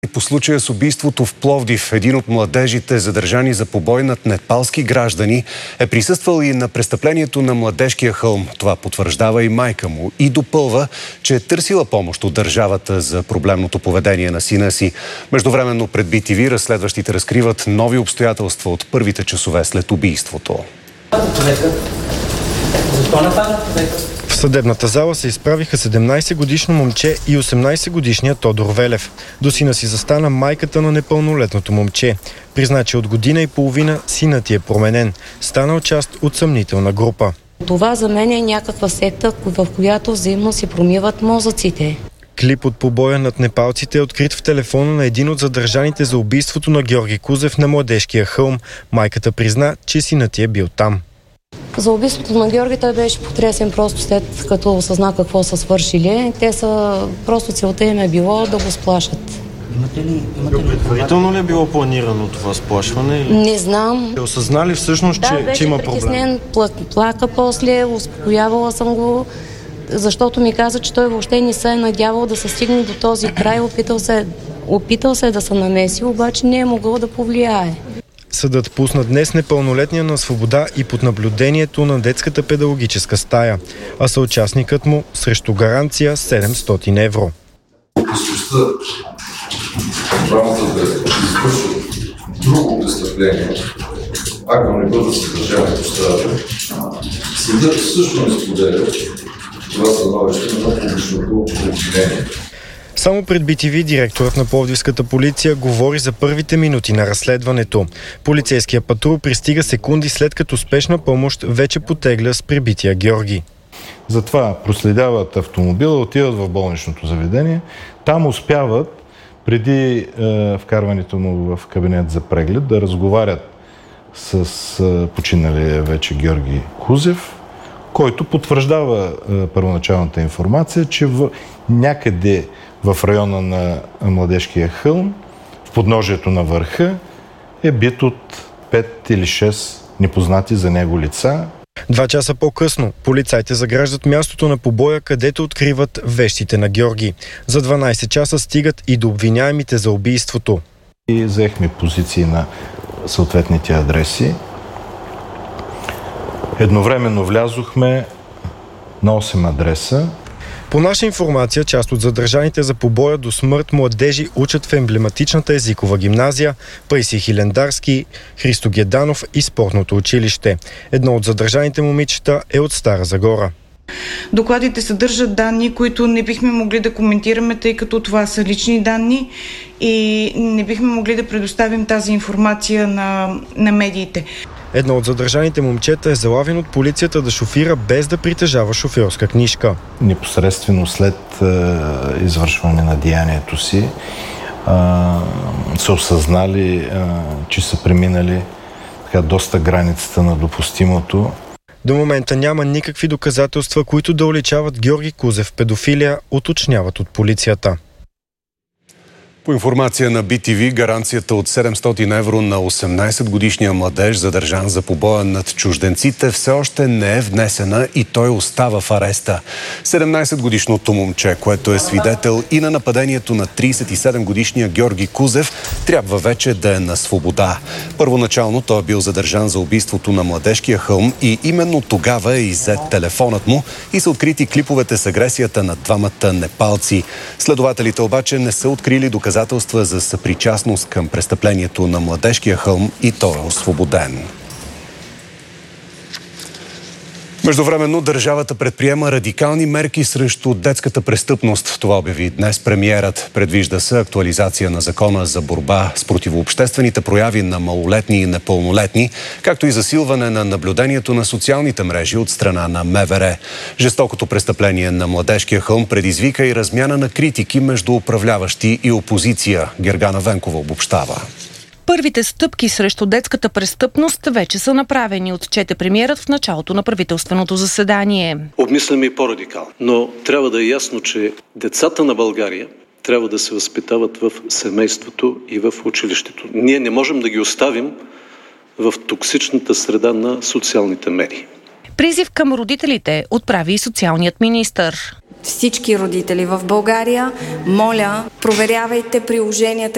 По случая с убийството в Пловдив, един от младежите, задържани за побой над непалски граждани, е присъствал и на престъплението на Младежкия хълм. Това потвърждава и майка му и допълва, че е търсила помощ от държавата за проблемното поведение на сина си. Междувременно пред BTV разследващите разкриват нови обстоятелства от първите часове след убийството. В съдебната зала се изправиха 17-годишно момче и 18-годишният Тодор Велев. До сина си застана майката на непълнолетното момче. Призна, че от година и половина синът ти е променен. Станал част от съмнителна група. Това за мен е някаква секта, в която взаимно си промиват мозъците. Клип от побоя над непалците е открит в телефона на един от задържаните за убийството на Георги Кузев на Младежкия хълм. Майката призна, че синът ти е бил там. За убийството на Георги той беше потресен просто след като осъзна какво са свършили. Просто целта им е било да го сплашат. Предварително ли е било планирано това сплашване? Или? Не знам. Осъзнали всъщност, че има проблем? Плака после, успокоявала съм го, защото ми каза, че той въобще не се е надявал да се стигне до този край. Опитал се да се намеси, обаче не е могъл да повлияе. Съдът пусна днес непълнолетния на свобода и под наблюдението на детската педагогическа стая, а съучастникът му срещу гаранция 700 евро. Опасността двамата да извършат друго престъпление, ако не бъдат съдържани пострадали, съдът също не споделя това становище на публичното обвинение. Само пред BTV директорът на Пловдивската полиция говори за първите минути на разследването. Полицейския патрул пристига секунди след като спешна помощ вече потегля с прибития Георги. Затова проследяват автомобила, отиват в болничното заведение. Там успяват, преди вкарването му в кабинет за преглед, да разговарят с починалия вече Георги Кузев, който потвърждава първоначалната информация, че някъде в района на Младежкия хълм, в подножието на върха, е бит от 5 или 6 непознати за него лица. 2 часа по-късно полицайите заграждат мястото на побоя, където откриват вещите на Георги. За 12 часа стигат и до обвиняемите за убийството. И заехме позиции на съответните адреси. Едновременно влязохме на 8 адреса. По наша информация, част от задържаните за побоя до смърт младежи учат в емблематичната езикова гимназия, Паисий Хилендарски, Христо Геданов и спортното училище. Едно от задържаните момичета е от Стара Загора. Докладите съдържат данни, които не бихме могли да коментираме, тъй като това са лични данни и не бихме могли да предоставим тази информация на медиите. Едно от задържаните момчета е залавен от полицията да шофира без да притежава шофьорска книжка. Непосредствено след извършване на деянието си са осъзнали, че са преминали доста границата на допустимото. До момента няма никакви доказателства, които да уличават Георги Кузев в педофилия, уточняват от полицията. По информация на BTV, гаранцията от 700 евро на 18-годишния младеж, задържан за побоя над чужденците, все още не е внесена и той остава в ареста. 17-годишното момче, което е свидетел и на нападението на 37-годишния Георги Кузев, трябва вече да е на свобода. Първоначално той е бил задържан за убийството на Младежкия хълм и именно тогава е иззет телефонът му и са открити клиповете с агресията на двамата непалци. Следователите обаче не са открили доказателства за съпричастност към престъплението на Младежкия хълм и той е освободен. Междувременно държавата предприема радикални мерки срещу детската престъпност. Това обяви днес премиерът. Предвижда се актуализация на закона за борба с противообществените прояви на малолетни и непълнолетни, както и засилване на наблюдението на социалните мрежи от страна на МВР. Жестокото престъпление на Младежкия хълм предизвика и размяна на критики между управляващи и опозиция. Гергана Венкова обобщава. Първите стъпки срещу детската престъпност вече са направени, отчете премиерът в началото на правителственото заседание. Обмисляме и по-радикално, но трябва да е ясно, че децата на България трябва да се възпитават в семейството и в училището. Ние не можем да ги оставим в токсичната среда на социалните медии. Призив към родителите отправи и социалният министър. Всички родители в България, моля, проверявайте приложенията,